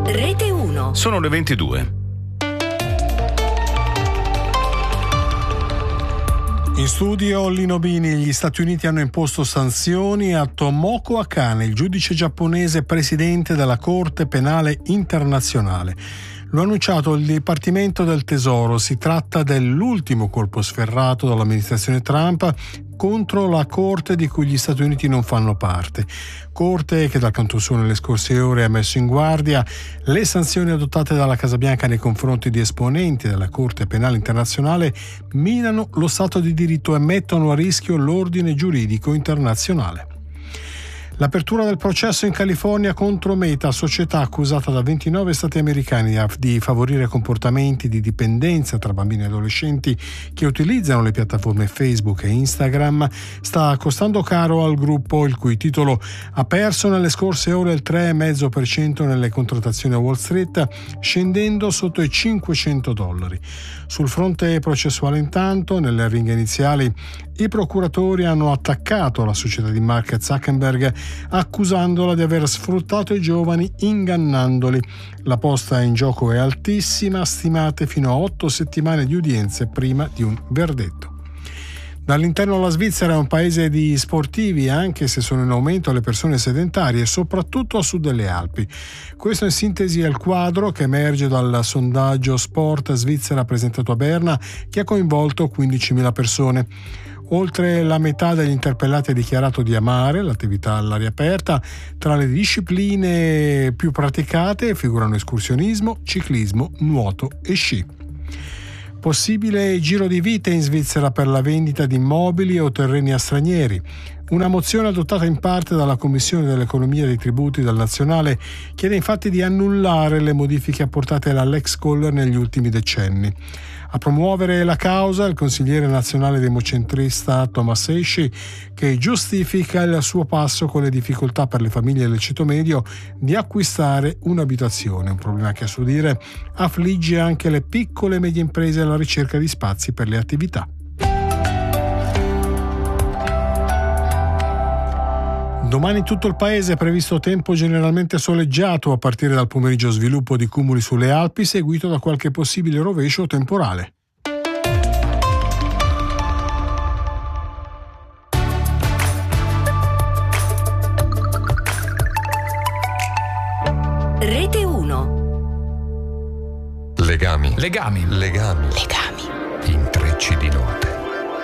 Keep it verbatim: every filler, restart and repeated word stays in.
Rete uno. Sono le ventidue. In studio Lino Bini. Gli Stati Uniti hanno imposto sanzioni a Tomoko Akane, il giudice giapponese presidente della Corte Penale Internazionale. Lo ha annunciato il Dipartimento del Tesoro. Si tratta dell'ultimo colpo sferrato dall'amministrazione Trump contro la Corte di cui gli Stati Uniti non fanno parte. Corte che dal canto suo nelle scorse ore ha messo in guardia le sanzioni adottate dalla Casa Bianca nei confronti di esponenti della Corte Penale Internazionale minano lo Stato di diritto e mettono a rischio l'ordine giuridico internazionale. L'apertura del processo in California contro Meta, società accusata da ventinove stati americani di favorire comportamenti di dipendenza tra bambini e adolescenti che utilizzano le piattaforme Facebook e Instagram, sta costando caro al gruppo, il cui titolo ha perso nelle scorse ore il tre virgola cinque per cento nelle contrattazioni a Wall Street, scendendo sotto i cinquecento dollari. Sul fronte processuale, intanto, nelle ringhe iniziali, i procuratori hanno attaccato la società di Mark Zuckerberg accusandola di aver sfruttato i giovani ingannandoli. La posta in gioco è altissima, stimate fino a otto settimane di udienze prima di un verdetto. Dall'interno la Svizzera è un paese di sportivi, anche se sono in aumento le persone sedentarie, soprattutto a sud delle Alpi. Questo in sintesi è il quadro che emerge dal sondaggio Sport Svizzera presentato a Berna, che ha coinvolto quindicimila persone. Oltre la metà degli interpellati ha dichiarato di amare l'attività all'aria aperta. Tra le discipline più praticate figurano escursionismo, ciclismo, nuoto e sci. Possibile giro di vite in Svizzera per la vendita di immobili o terreni a stranieri. Una mozione adottata in parte dalla Commissione dell'Economia dei Tributi del Nazionale chiede infatti di annullare le modifiche apportate alla Lex Koller negli ultimi decenni. A promuovere la causa il consigliere nazionale democentrista Thomas Esci, che giustifica il suo passo con le difficoltà per le famiglie del ceto medio di acquistare un'abitazione, un problema che a suo dire affligge anche le piccole e medie imprese alla ricerca di spazi per le attività. Domani in tutto il paese è previsto tempo generalmente soleggiato a partire dal pomeriggio, sviluppo di cumuli sulle Alpi seguito da qualche possibile rovescio temporale. Rete uno. Legami. Legami. Legami. Legami. Intrecci di notte.